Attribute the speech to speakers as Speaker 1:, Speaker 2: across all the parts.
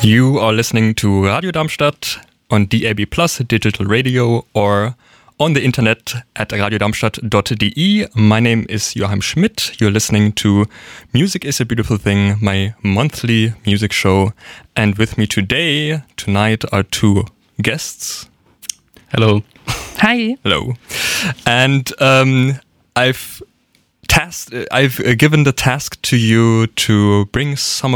Speaker 1: You are listening to Radio Darmstadt on DAB+ digital radio or on the internet at radiodarmstadt.de. My name is Joachim Schmidt. You're listening to Music is a Beautiful Thing, my monthly music show. And with me tonight are two guests.
Speaker 2: Hello.
Speaker 3: Hi.
Speaker 1: Hello. And I've given the task to you to bring some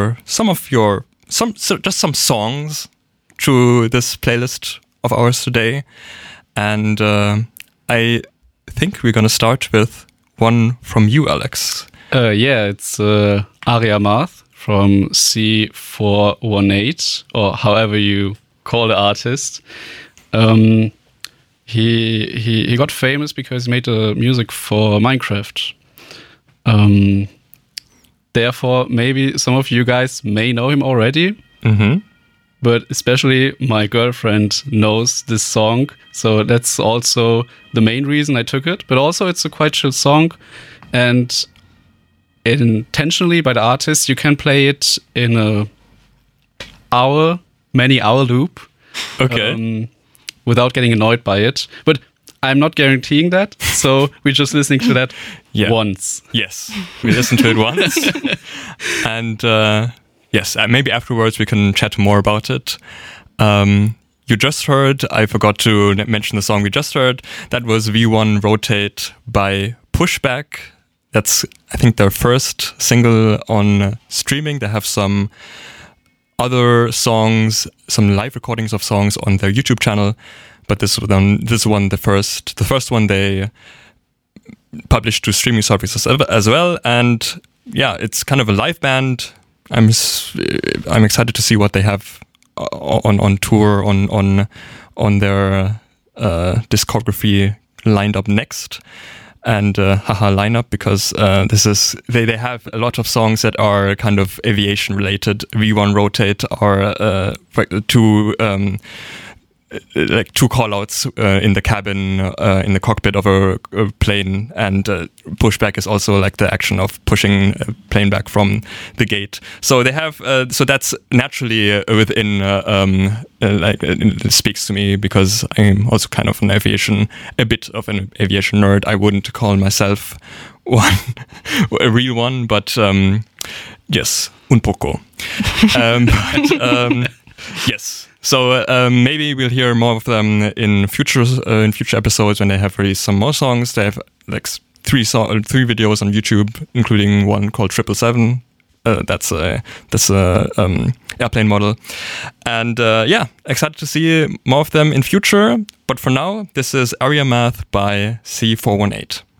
Speaker 1: songs to this playlist of ours today. And I think we're going to start with one from you, Alex.
Speaker 2: It's Aria Math from C418, or however you call the artist. He got famous because he made the music for Minecraft. Therefore, maybe some of you guys may know him already.
Speaker 1: Mm-hmm.
Speaker 2: But especially my girlfriend knows this song. So that's also the main reason I took it. But also it's a quite chill song. And intentionally by the artist, you can play it in a many hour loop.
Speaker 1: Okay.
Speaker 2: Without getting annoyed by it. But I'm not guaranteeing that. So we're just listening to that once.
Speaker 1: Yes, we listened to it once. And yes, maybe afterwards we can chat more about it. You just heard, I forgot to mention the song we just heard. That was V1 Rotate by Pushback. That's, I think, their first single on streaming. They have some other songs, some live recordings of songs on their YouTube channel, but the first one they published to streaming services as well. And yeah, it's kind of a live band. I'm excited to see what they have on tour on their discography lined up next. And lineup, because they have a lot of songs that are kind of aviation related. V1 Rotate are two call-outs in the cabin, in the cockpit of a plane, and Pushback is also like the action of pushing a plane back from the gate. So they have, so that's naturally within, it speaks to me because I'm also kind of a bit of an aviation nerd. I wouldn't call myself a real one, but yes, un poco. Yes. So maybe we'll hear more of them in future episodes when they have released some more songs. They have like three videos on YouTube, including one called 777. That's a airplane model, and excited to see more of them in future. But for now, this is Aria Math by C418.